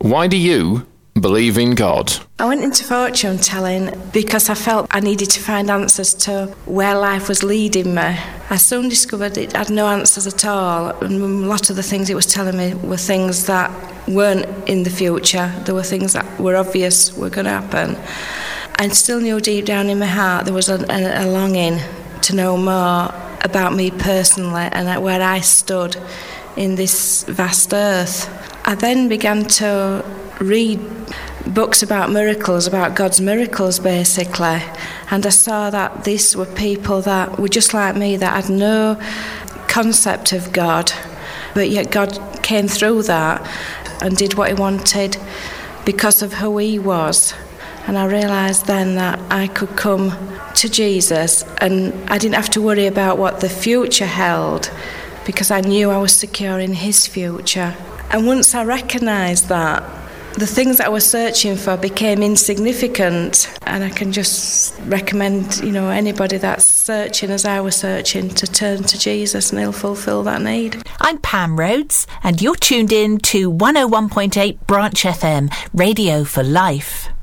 Why do you believe in God? I went into fortune telling because I felt I needed to find answers to where life was leading me. I soon discovered it had no answers at all, and a lot of the things it was telling me were things that weren't in the future. There were things that were obvious were going to happen. I still knew deep down in my heart there was a longing to know more about me personally and where I stood in this vast earth. I then began to read books about miracles, about God's miracles basically, and I saw that these were people that were just like me, that had no concept of God, but yet God came through that and did what he wanted because of who he was. And I realised then that I could come to Jesus and I didn't have to worry about what the future held because I knew I was secure in his future. And once I recognised that, the things that I was searching for became insignificant, and I can just recommend, anybody that's searching as I was searching to turn to Jesus and he'll fulfil that need. I'm Pam Rhodes and you're tuned in to 101.8 Branch FM, Radio for Life.